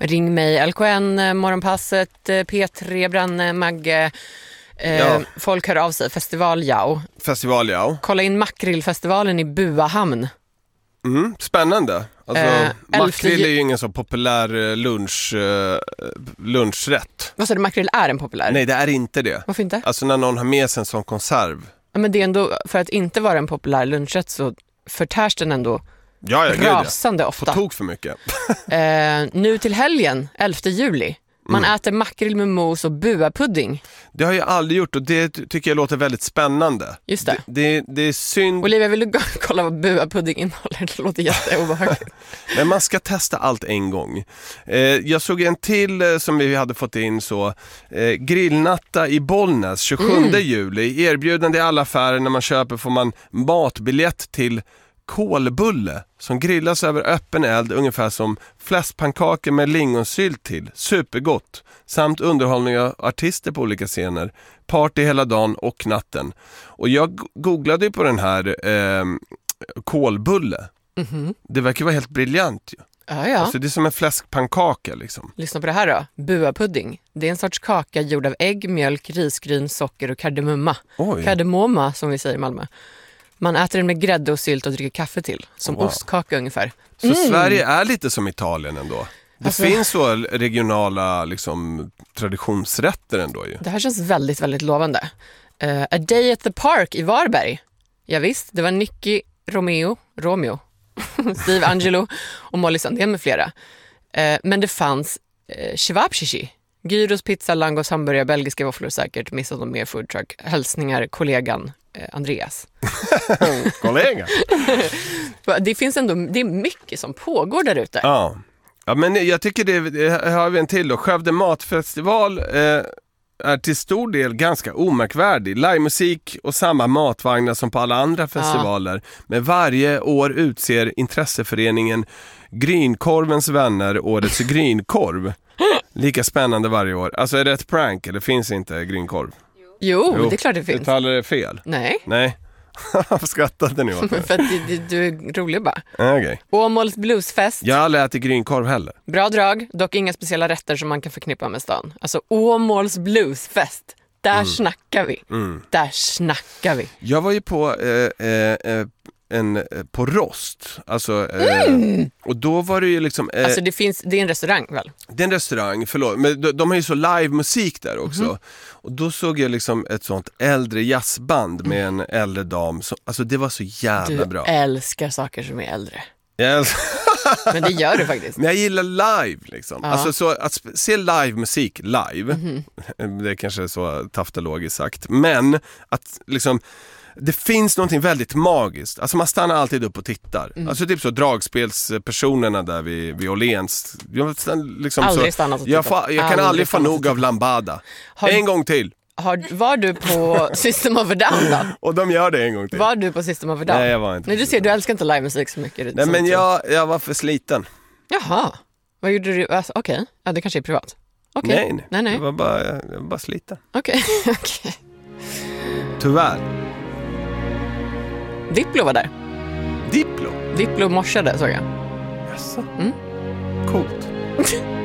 Ring mig, LKN, Morgonpasset, P3, Branne, Magge. Folk hör av sig. Festival Jau. Kolla in Makrillfestivalen i Buahamn. Spännande. Alltså, makrill är ju ingen så populär lunchrätt. Vad sa du, makrill är en populär? Nej, det är inte det. Varför inte? Alltså när någon har med sig en sån konserv. Ja, men det är ändå, för att inte vara en populär lunchrätt så förtärs den ändå rasande ofta. På tok för mycket. Nu till helgen, 11 juli. Man äter makrill med mos och buapudding. Det har jag aldrig gjort och det tycker jag låter väldigt spännande. Just det. Det är synd. Olivia, vill du kolla vad buapudding innehåller? Det låter jätteobehagligt. Men man ska testa allt en gång. Jag såg en till som vi hade fått in så. Grillnatta i Bollnäs 27 juli. Erbjudande i alla affärer. När man köper får man matbiljett till kolbulle som grillas över öppen eld, ungefär som fläskpannkakor med lingonsylt till. Supergott. Samt underhållning av artister på olika scener. Party hela dagen och natten. Och jag googlade ju på den här kolbulle. Det verkar vara helt briljant ju. Ja. Alltså det är som en fläskpannkaka liksom. Lyssna på det här då. Buapudding. Det är en sorts kaka gjord av ägg, mjölk, risgryn, socker och kardemumma. Kardemumma som vi säger i Malmö. Man äter den med grädde och sylt och dricker kaffe till. Som ostkaka ungefär. Så Sverige är lite som Italien ändå. Det finns så regionala liksom, traditionsrätter ändå ju. Det här känns väldigt, väldigt lovande. A Day at the Park i Varberg. Ja, visst, det var Nicky Romeo, Steve Angelo och Molly Sandén med flera. Men det fanns Chevapchichi. Gyros, pizza, langos, hamburgare, belgiska våfflor säkert. Missat någon mer foodtruck. Hälsningar, kollegan Andreas. Kollega. Det finns ändå, det är mycket som pågår där ute. Ja, men jag tycker det har vi en till då. Skövde matfestival är till stor del ganska omärkvärdig. Livemusik och samma matvagnar som på alla andra festivaler. Men varje år utser intresseföreningen Grynkorvens vänner årets grynkorv. Lika spännande varje år. Alltså är det ett prank eller finns inte grynkorv? Jo, det är klart det finns. Uttalar det fel? Nej. Varför skrattade ni åt det? För att du är rolig bara. Okay. Åmåls bluesfest. Jag har aldrig ätit grynkorv heller. Bra drag, dock inga speciella rätter som man kan förknippa med stan. Alltså Åmåls bluesfest. Där snackar vi. Där snackar vi. Jag var ju på på Rost. Alltså, och då var det ju liksom... alltså det är en restaurang väl? Det är en restaurang, förlåt. Men de har ju så live-musik där också. Och då såg jag liksom ett sånt äldre jazzband med en äldre dam. Alltså det var så jävla bra. Du älskar saker som är äldre. Yes. Men det gör du faktiskt. Men jag gillar live liksom. Ja. Alltså så att se live-musik live. Det kanske är så taftologiskt sagt. Men att liksom... Det finns någonting väldigt magiskt. Alltså man stannar alltid upp och tittar. Alltså typ så dragspelspersonerna där vid Åhléns. Liksom aldrig stannat och tittat. Jag kan aldrig få nog av Lambada. En gång till. Var du på System of a Down då? Och de gör det en gång till. Var du på System of a Down? Nej, jag var inte. Nej, du ser, du älskar inte livemusik så mycket. Nej, men jag var för sliten. Jaha. Vad gjorde du? Alltså, okej. Ja, det kanske är privat. Okay. Nej. Jag var bara sliten. Okej. Tyvärr. Diplo var där. Diplo morsade, såg jag. Jaså? Coolt.